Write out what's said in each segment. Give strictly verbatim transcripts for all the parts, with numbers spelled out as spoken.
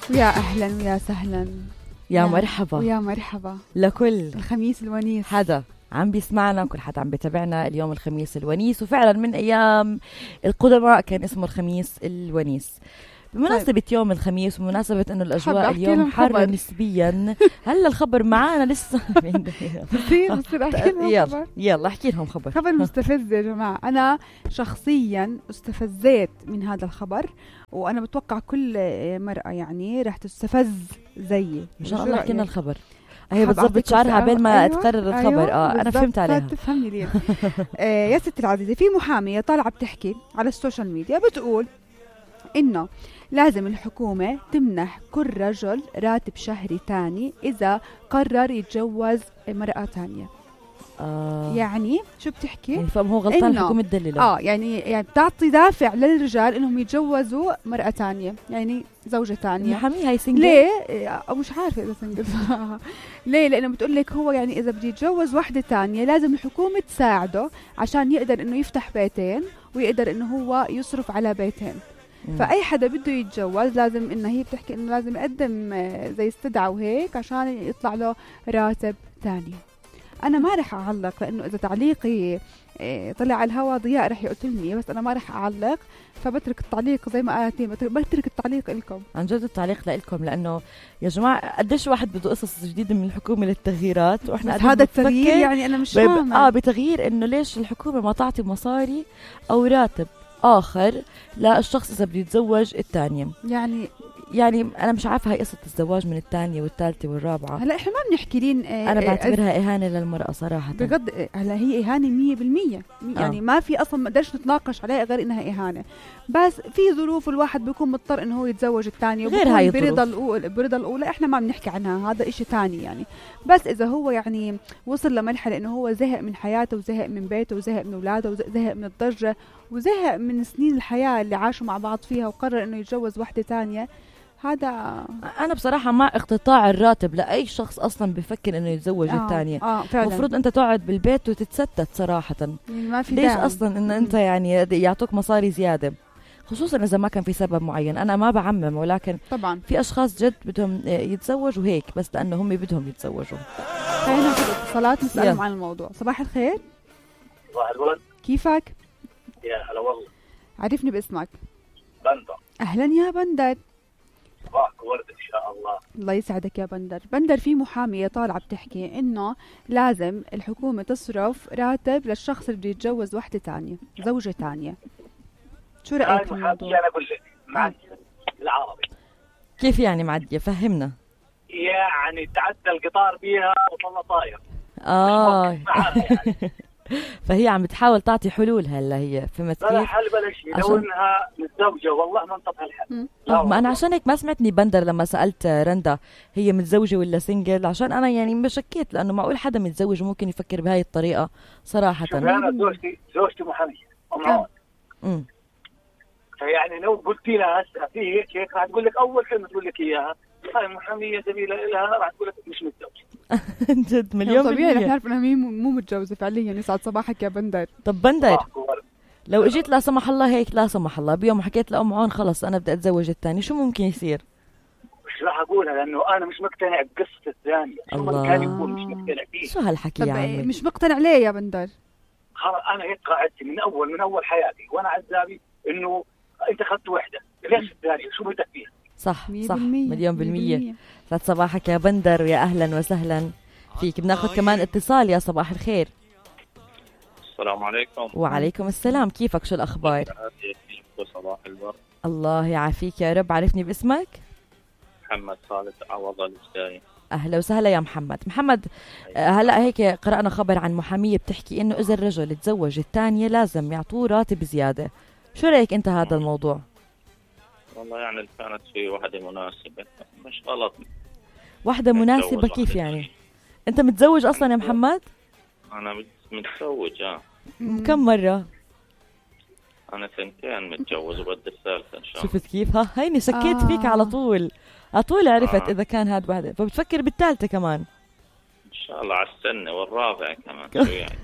ويا أهلا ويا سهلا يا مرحبا ويا مرحبا لكل الخميس الونيس، حدا عم بيسمعنا، كل حدا عم بيتابعنا. اليوم الخميس الونيس، وفعلا من أيام القدماء كان اسمه الخميس الونيس. بمناسبة طيب. يوم الخميس ومناسبة انه الاجواء اليوم حارة نسبيا. هلا الخبر معانا لسه. بصير بصير احكي لهم يلا خبر يلا احكي لهم خبر خبر مستفز يا جماعة. انا شخصيا استفزيت من هذا الخبر، وانا بتوقع كل مرأة يعني رح تستفز زيي. ان شاء الله حكينا الخبر. هي بتظبط شعرها بين ما أيوة تقرر الخبر. أيوة اه انا فهمت عليها. تفهمني ليه؟ آه يا ستي العزيزة، في محامية طالعة بتحكي على السوشيال ميديا بتقول إنه لازم الحكومة تمنح كل رجل راتب شهري تاني إذا قرر يتجوز مرأة تانية. آه. يعني شو بتحكي؟ يعني فهم هو غلطان الحكومة تدلله. آه يعني يعني بتعطي دافع للرجال إنهم يتجوزوا مرأة تانية، يعني زوجة تانية. المحامية هاي سنجل؟ ليه؟ مش عارفة إذا سنجل. ليه؟ لأنه بتقولك هو يعني إذا بدي يتجوز واحدة تانية لازم الحكومة تساعده عشان يقدر إنه يفتح بيتين ويقدر إنه هو يصرف على بيتين. فأي حدا بده يتجوز لازم إنه هي بتحكي إنه لازم يقدم زي استدعاء وهيك عشان يطلع له راتب تاني. أنا ما رح أعلق، لأنه إذا تعليقي طلع على الهوا ضياء رح يقتلني، بس أنا ما رح أعلق، فبترك التعليق زي ما قالت، بترك التعليق لكم. عن جد التعليق لكم، لأنه يا جماعة قديش واحد بده قصص جديدة من الحكومة للتغييرات، وإحنا هذا التغيير يعني أنا مش فاهمة. آه بتغيير إنه ليش الحكومة ما تعطي مصاري أو راتب آخر للشخص إذا بده يتزوج الثانية. يعني يعني أنا مش عارفة هاي قصة الزواج من الثانية والثالثة والرابعة. هلا إحنا ما بنحكي لين اه أنا بعتبرها اه إهانة للمرأة صراحة بجد. هلا هي إهانة مية بالمية يعني. اه. ما في أصلا ما قدرش نتناقش عليها غير إنها إهانة، بس في ظروف الواحد بيكون مضطر إنه هو يتزوج الثانية غير هاي برضا الأولى. برضا الأولى إحنا ما بنحكي عنها، هذا إشي تاني يعني. بس إذا هو يعني وصل لمرحلة إنه هو زهق من حياته وزهق من بيته وزهق من أولاده وزهق من الضجة وزهق من سنين الحياة اللي عاشوا مع بعض فيها وقرر إنه يتجوز واحدة تانية، هذا أنا بصراحة مع اقتطاع الراتب لأي شخص أصلا بفكر إنه يتزوج آه الثانية. آه المفروض أنت تقعد بالبيت وتتستت صراحة. يعني ما في ليش داعم. أصلا إن أنت يعني يعطوك مصاري زيادة، خصوصا إذا ما كان في سبب معين. أنا ما بعمم، ولكن طبعا في أشخاص جد بدهم يتزوجوا هيك بس لأنه هم بدهم يتزوجوا. خلينا ناخذ اتصالات نسألهم عن الموضوع. صباح الخير. صباح الورد. كيفك؟ يا هلا والله. عرفني باسمك. بندر. أهلا يا بندر. صباحك ورد إن شاء الله. الله يسعدك يا بندر. بندر، في محامية طالعة بتحكي إنه لازم الحكومة تصرف راتب للشخص اللي بده يتجوز واحدة تانية، زوجة تانية. شو رأيك في الموضوع؟ أنا أقول لك معدية بالعربي. كيف يعني معدية؟ فهمنا. يعني تعدى القطار بيها وصلنا طاير. آه يعني. فهي عم بتحاول تعطي حلول. هلا هي فهمت كيف؟ لا حل بلا شيء. لو انها متزوجه والله ما انطبق الحل. اه ما انا عشان هيك ما سمعتني بندر لما سالت رندا هي متزوجه ولا سنجل، عشان انا يعني مشكيت، لانه معقول حدا متزوج ممكن يفكر بهاي الطريقه صراحه. انا زوجتي زوجتي محاميه ام عوض. امم فيعني لو قلتي لها هسه في هيك هيك راح تقول لك اول كلمه تقول لك اياها هاي محاميه زميله لها، راح تقول لك مش متزوجه. جد مليون طبيعي رح نعرف انها مو متجوزه فعليا. يسعد صباحك يا بندر. طب بندر لو اجيت لا سمح الله هيك لا سمح الله بيوم حكيت لأم عون خلص انا بدي اتزوج الثاني، شو ممكن يصير؟ مش راح اقولها لانه انا مش مقتنع بقصه الثانيه. شو ما كان يكون مش مقتنع فيه. شو هالحكي يا عمي؟ مش مقتنع ليه يا بندر؟ خلص انا هيك قاعدتي من اول من اول حياتي وانا عزابي انه انت اخذت وحده ليش الثانيه شو بدك فيها؟ صح صح مليون بالمية. سعد صباحك يا بندر ويا أهلا وسهلا فيك. بناخذ كمان اتصال. يا صباح الخير. السلام عليكم. وعليكم السلام. كيفك؟ شو الأخبار؟ صباح الورد. الله يعافيك يا رب. عرفني باسمك؟ محمد خالد عوض الجزائري. أهلا وسهلا يا محمد. محمد هلأ هيك قرأنا خبر عن محامية بتحكي إنه إذا الرجل تزوج الثانية لازم يعطوه راتب زيادة. شو رأيك أنت هذا الموضوع؟ والله يعني كانت في واحدة مناسبة مش غلط. واحدة مناسبة كيف يعني؟ أنت متزوج أصلا يا محمد؟ أنا متزوج. آه كم مرة؟ أنا سنتين متجوز وبدي الثالثة إن شاء الله. شفت كيف؟ ها هيني شكيت آه. فيك على طول على طول عرفت آه. إذا كان هاد واحدة، فبتفكر بالثالثة كمان إن شاء الله على السنة والرابعة كمان. شو يعني؟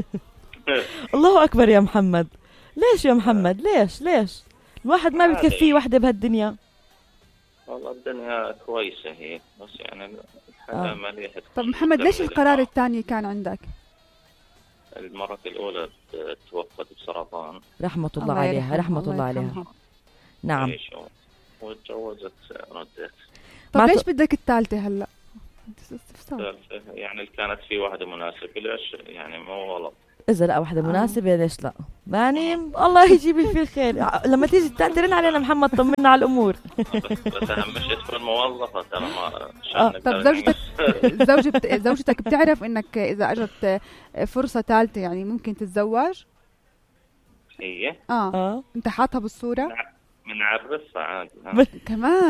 الله أكبر يا محمد. ليش يا محمد؟ ليش ليش الواحد ما بتكفيه واحدة بهالدنيا؟ والله الدنيا كويسة هي، بس يعني الحياة آه. مليئة. طب محمد ليش القرار الثاني كان عندك؟ المرة الأولى توفت بسرطان رحمة الله, الله عليها يرحمها، رحمة الله الله عليها. يرحمها. نعم. عيش و- وتجوزت ردت. طب ما ليش ت- بدك الثالثة هلا؟ استفسار. يعني كانت في واحدة مناسبة، ليش يعني مو غلط. إذا لا واحدة مناسبة ليش لا؟ يعني الله يجيب لي فيه الخير. ع- لما تيجي ترن علينا محمد طمنا على الأمور. بس بس أهم شيء تكون موظفة، ترى ما آه. عشان طب نقدر زوجتك زوجة زوجتك بتعرف انك اذا اجت فرصة ثالثة يعني ممكن تتزوج؟ هي اه اه انت حاطها بالصورة بنعرفها عادي. كمان؟